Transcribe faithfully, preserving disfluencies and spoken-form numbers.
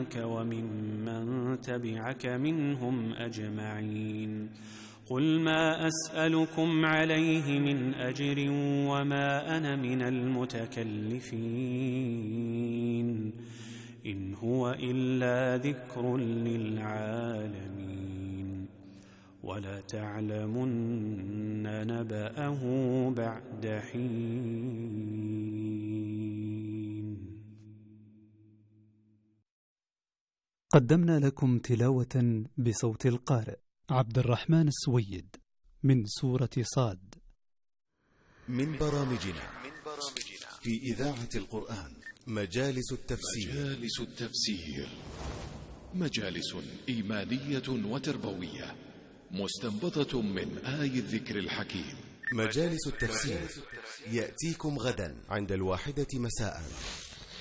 وممن تبعك منهم أجمعين. قل ما أسألكم عليه من أجر وما أنا من المتكلفين، إن هو إلا ذكر للعالمين، ولا تعلمن نبأه بعد حين. قدمنا لكم تلاوة بصوت القارئ عبد الرحمن السويد من سورة صاد. من برامجنا في إذاعة القرآن مجالس التفسير. مجالس التفسير مجالس إيمانية وتربوية مستنبطة من آي الذكر الحكيم. مجالس التفسير يأتيكم غدا عند الواحدة مساء.